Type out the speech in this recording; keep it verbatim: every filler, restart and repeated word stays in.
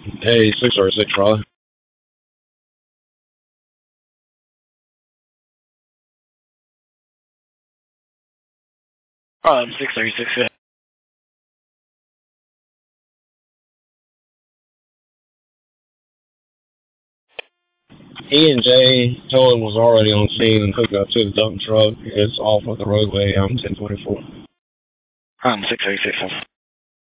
Hey, six or six, Raleigh. Um, six thirty-six. E and J Tolan was already on scene and hooked up to the dump truck. It's off of the roadway. I'm ten twenty-four. Um, six thirty-six.